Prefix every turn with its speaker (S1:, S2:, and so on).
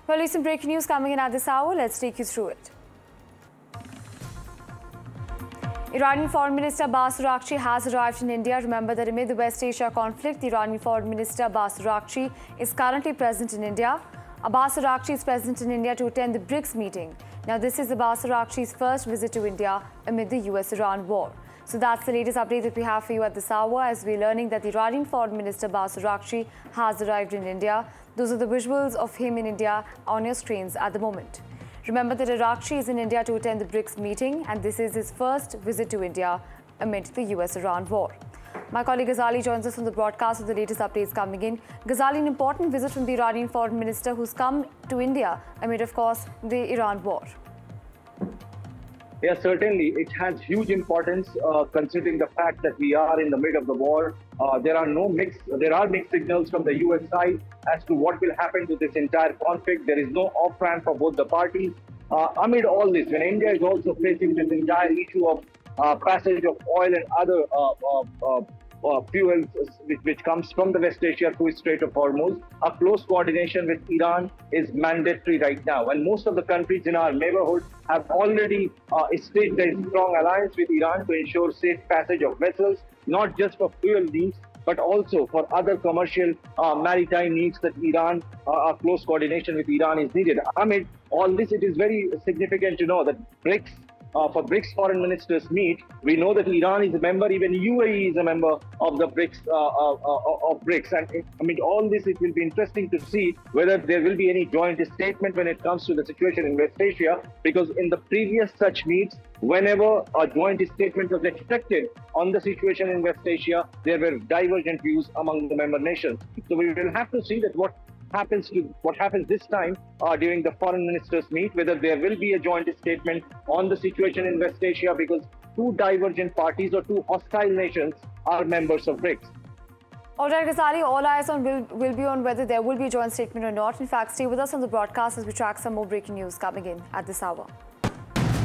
S1: Well, recent breaking news coming in at this hour. Let's take you through it. Iranian Foreign Minister Abbas Araghchi has arrived in India. Remember that amid the West Asia conflict, the Iranian Foreign Minister Abbas Araghchi is currently present in India. Abbas Araghchi is present in India to attend the BRICS meeting. Now, this is Abbas Araghchi's first visit to India amid the US-Iran war. So that's the latest update that we have for you at this hour, as we're learning that the Iranian Foreign Minister Abbas Araghchi has arrived in India. Those are the visuals of him in India on your screens at the moment. Remember that Araghchi is in India to attend the BRICS meeting, and this is his first visit to India amid the US-Iran war. My colleague Ghazali joins us on the broadcast with the latest updates coming in. Ghazali, an important visit from the Iranian Foreign Minister who's come to India amid, of course, the Iran war.
S2: Yes, certainly. It has huge importance considering the fact that we are in the middle of the war. There are mixed signals from the US side as to what will happen to this entire conflict. There is no off-ramp for both the parties. Amid all this, when India is also facing this entire issue of passage of oil and other fuels which comes from the West Asia through Strait of Hormuz, a close coordination with Iran is mandatory right now. And most of the countries in our neighborhood have already staged a strong alliance with Iran to ensure safe passage of vessels, not just for fuel needs, but also for other commercial maritime needs that Iran, a close coordination with Iran is needed. Amid all this, it is very significant to know that for BRICS foreign ministers meet, we know that Iran is a member, even UAE is a member of the BRICS. And amid all this, it will be interesting to see whether there will be any joint statement when it comes to the situation in West Asia, because in the previous such meets, whenever a joint statement was expected on the situation in West Asia, there were divergent views among the member nations. So we will have to see that what happens this time during the foreign ministers meet, whether there will be a joint statement on the situation in West Asia, because two divergent parties or two hostile nations are members of BRICS.
S1: All right, Ghazali, all eyes will be on whether there will be a joint statement or not. In fact, stay with us on the broadcast as we track some more breaking news coming in at this hour.